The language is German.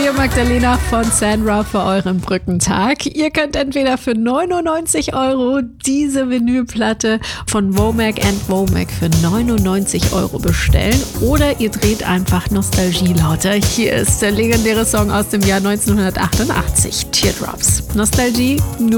Maria Magdalena von Sandra für euren Brückentag. Ihr könnt entweder für 99 € diese Vinylplatte von Womack & Womack für 99 € bestellen oder ihr dreht einfach Nostalgie lauter. Hier ist der legendäre Song aus dem Jahr 1988, Teardrops. Nostalgie nur